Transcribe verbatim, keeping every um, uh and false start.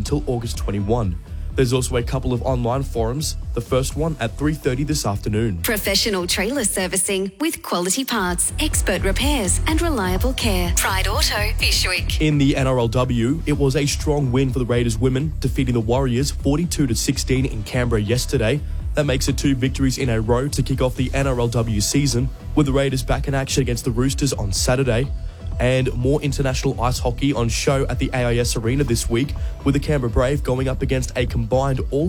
until August twenty-first. There's also a couple of online forums, the first one at three thirty this afternoon. Professional trailer servicing with quality parts, expert repairs and reliable care. Pride Auto, Fyshwick. In the N R L W, it was a strong win for the Raiders women, defeating the Warriors forty-two to sixteen in Canberra yesterday. That makes it two victories in a row to kick off the N R L W season, with the Raiders back in action against the Roosters on Saturday. And more international ice hockey on show at the A I S Arena this week, with the Canberra Brave going up against a combined all